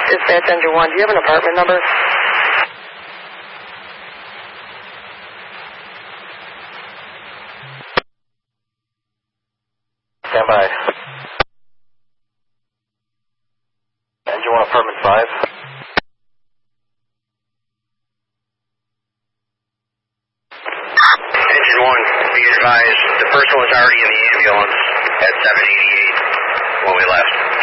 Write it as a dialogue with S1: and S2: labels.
S1: Dispatch Engine 1, do you have an apartment number?
S2: Stand by. Engine 1, apartment 5.
S3: Engine 1, be advised, the person was already in the ambulance at 788 when we left.